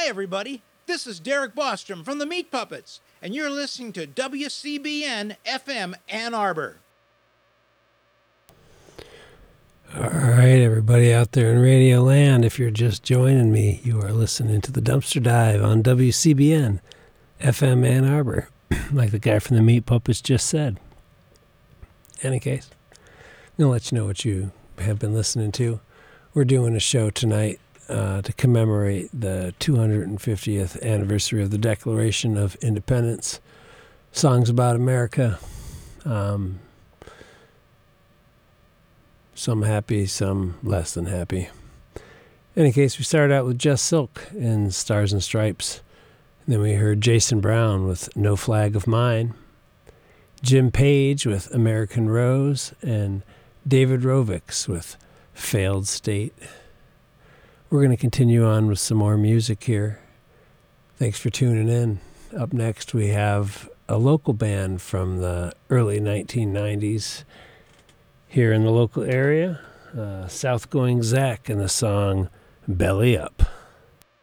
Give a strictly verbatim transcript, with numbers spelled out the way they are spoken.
Hi, everybody. This is Derek Bostrom from the Meat Puppets, and you're listening to W C B N F M Ann Arbor. All right, everybody out there in Radio Land, if you're just joining me, you are listening to the Dumpster Dive on W C B N F M Ann Arbor, like the guy from the Meat Puppets just said. Any case, I'm going to let you know what you have been listening to. We're doing a show tonight uh, to commemorate the two hundred fiftieth anniversary of the Declaration of Independence. Songs about America. Um, some happy, some less than happy. In any case, we started out with Just Silk in Stars and Stripes. And then we heard Jason Brown with No Flag of Mine. Jim Page with American Rose. And David Rovics with Failed State. We're going to continue on with some more music here. Thanks for tuning in. Up next, we have a local band from the early nineteen nineties here in the local area. Uh, South Going Zach and the song Belly Up.